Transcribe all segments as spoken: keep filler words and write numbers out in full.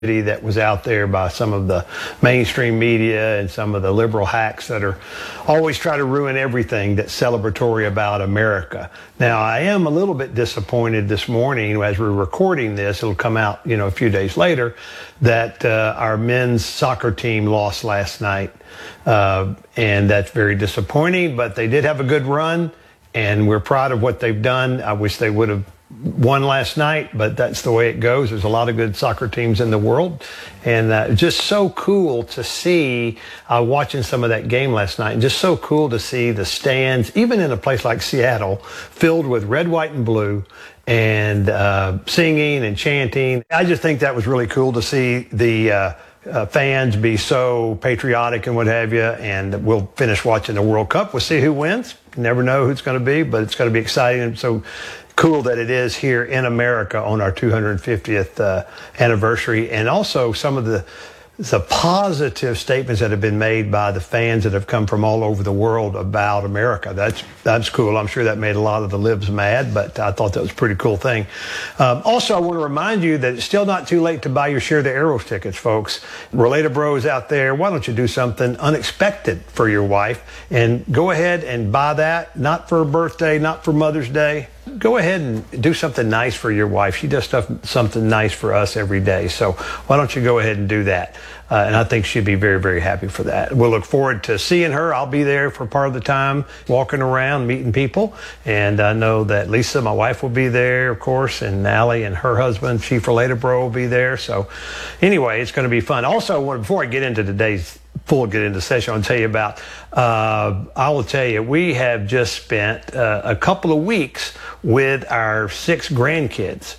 that was out there by some of the mainstream media and some of the liberal hacks that are always try to ruin everything that's celebratory about America. Now, I am a little bit disappointed this morning as we're recording this. It'll come out, you know, a few days later, that uh, our men's soccer team lost last night. Uh, and that's very disappointing, but they did have a good run, and we're proud of what they've done. I wish they would have won last night, but that's the way it goes. There's a lot of good soccer teams in the world, and uh, just so cool to see, uh, watching some of that game last night, and just so cool to see the stands, even in a place like Seattle, filled with red, white, and blue, and uh, singing and chanting. I just think that was really cool to see the uh, uh, fans be so patriotic and what have you, and we'll finish watching the World Cup. We'll see who wins. You never know who it's going to be, but it's going to be exciting. And so cool that it is here in America on our two hundred fiftieth uh, anniversary, and also some of the the positive statements that have been made by the fans that have come from all over the world about America. That's that's cool. I'm sure that made a lot of the libs mad, but I thought that was a pretty cool thing. Um, also, I want to remind you that it's still not too late to buy your Share the Arrows tickets, folks. Related Bros out there, why don't you do something unexpected for your wife and go ahead and buy that, not for a birthday, not for Mother's Day. Go ahead and do something nice for your wife. She does stuff, something nice for us every day. So why don't you go ahead and do that? Uh, and I think she'd be very, very happy for that. We'll look forward to seeing her. I'll be there for part of the time, walking around, meeting people. And I know that Lisa, my wife, will be there, of course, and Allie and her husband, Chief Related Bro, will be there. So anyway, it's going to be fun. Also, before I get into today's full get into session, I'll tell you about, uh, I will tell you, we have just spent uh, a couple of weeks with our six grandkids.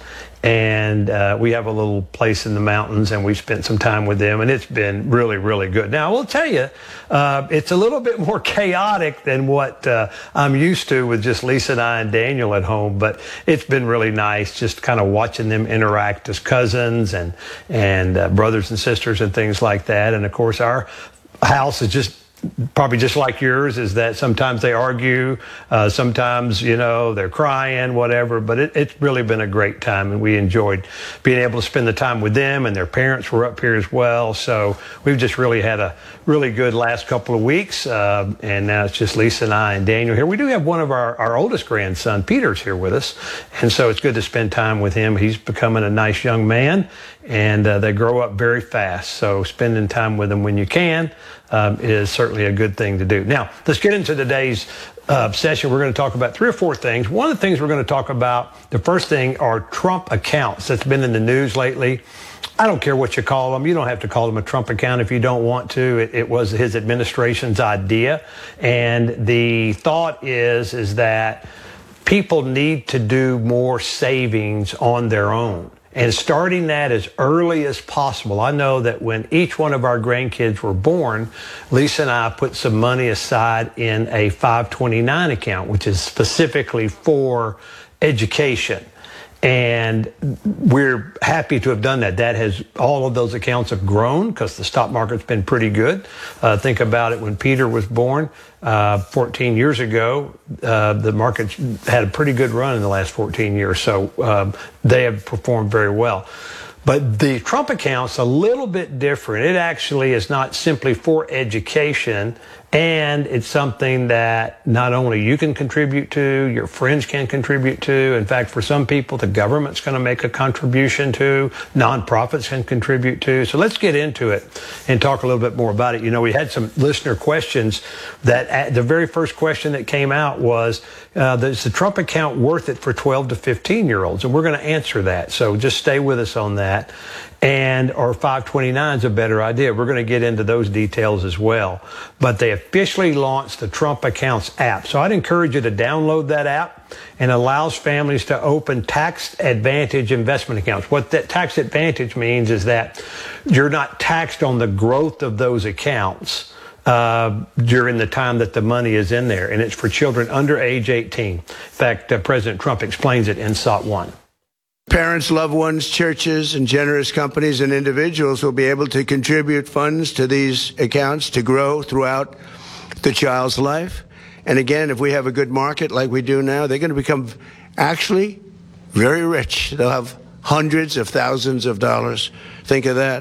And uh, we have a little place in the mountains, and we spent some time with them, and it's been really, really good. Now, I will tell you, uh, it's a little bit more chaotic than what uh, I'm used to with just Lisa and I and Daniel at home, but it's been really nice just kind of watching them interact as cousins and, and uh, brothers and sisters and things like that. And, of course, our house is just probably just like yours, is that sometimes they argue, uh, sometimes, you know, they're crying, whatever, but it, it's really been a great time, and we enjoyed being able to spend the time with them, and their parents were up here as well. So we've just really had a really good last couple of weeks, uh, and now it's just Lisa and I and Daniel here. We do have one of our, our oldest grandson, Peter's here with us, and so it's good to spend time with him. He's becoming a nice young man, and uh, they grow up very fast, so spending time with them when you can um, is certainly a good thing to do. Now, let's get into today's uh, session. We're going to talk about three or four things. One of the things we're going to talk about, the first thing, are Trump accounts that's been in the news lately. I don't care what you call them. You don't have to call them a Trump account if you don't want to. It, it was his administration's idea, and the thought is is that people need to do more savings on their own, and starting that as early as possible. I know that when each one of our grandkids were born, Lisa and I put some money aside in a five twenty-nine account, which is specifically for education. And we're happy to have done that. That has, all of those accounts have grown because the stock market's been pretty good. Uh, think about it, when Peter was born uh, fourteen years ago, uh, the market's had a pretty good run in the last fourteen years. So um, they have performed very well. But the Trump account's a little bit different. It actually is not simply for education, and it's something that not only you can contribute to, your friends can contribute to. In fact, for some people, the government's going to make a contribution to, nonprofits can contribute to. So let's get into it and talk a little bit more about it. You know, we had some listener questions that the very first question that came out was, uh, is the Trump account worth it for twelve to fifteen year olds? And we're going to answer that. So just stay with us on that. And or five twenty-nine is a better idea. We're going to get into those details as well. But they officially launched the Trump Accounts app. So I'd encourage you to download that app, and allows families to open tax advantage investment accounts. What that tax advantage means is that you're not taxed on the growth of those accounts uh, during the time that the money is in there. And it's for children under age eighteen. In fact, uh, President Trump explains it in S O T one. Parents, loved ones, churches, and generous companies and individuals will be able to contribute funds to these accounts to grow throughout the child's life. And again, if we have a good market like we do now, they're going to become actually very rich. They'll have hundreds of thousands of dollars. Think of that.